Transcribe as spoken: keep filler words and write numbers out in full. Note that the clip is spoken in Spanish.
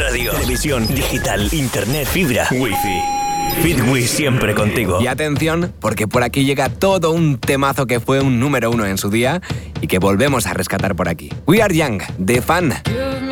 radio, televisión, digital, internet, fibra, wifi. Fitwi siempre contigo. Y atención, porque por aquí llega todo un temazo que fue un número uno en su día y que volvemos a rescatar por aquí. We Are Young, de Fan.